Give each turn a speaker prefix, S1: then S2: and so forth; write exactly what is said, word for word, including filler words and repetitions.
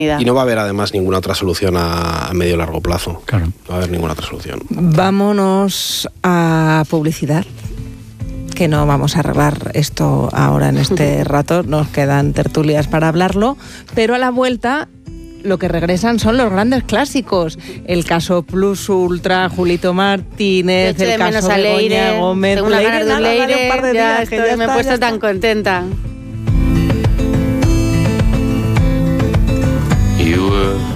S1: Y no va a haber además ninguna otra solución a, a medio y largo plazo.
S2: Claro.
S1: No va a haber ninguna otra solución.
S3: Vámonos a publicidad, que no vamos a arreglar esto ahora en este rato, nos quedan tertulias para hablarlo, pero a la vuelta lo que regresan son los grandes clásicos. El caso Plus Ultra, Julito Martínez, el caso de Begoña Gómez.
S4: Tengo una ganas de un Leire, ya,
S3: días,
S4: estoy,
S3: ya
S4: me
S3: está,
S4: he puesto
S3: ya
S4: tan
S3: está.
S4: contenta.
S5: You were